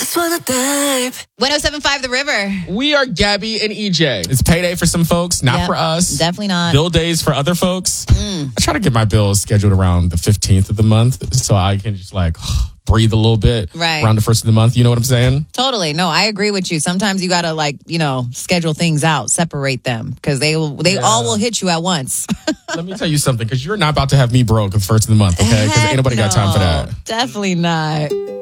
107.5 The River. We are Gabby and EJ. It's payday for some folks, not for us. Definitely not. Bill days for other folks. I try to get my bills scheduled around the 15th of the month so I can just breathe a little bit around the first of the month. You know what I'm saying? Totally. No, I agree with you. Sometimes you got to schedule things out, separate them because they all will hit you at once. Let me tell you something, because you're not about to have me broke the first of the month, okay? Because ain't nobody got time for that. Definitely not.